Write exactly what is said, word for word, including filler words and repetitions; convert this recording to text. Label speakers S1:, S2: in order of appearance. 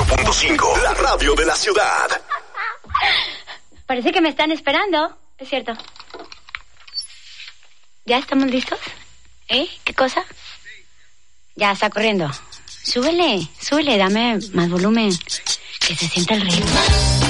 S1: cinco punto cinco, la radio de la ciudad.
S2: Parece que me están esperando. Es cierto. ¿Ya estamos listos? ¿Eh? ¿Qué cosa? Ya, está corriendo. Súbele, súbele, dame más volumen. Que se sienta el ritmo.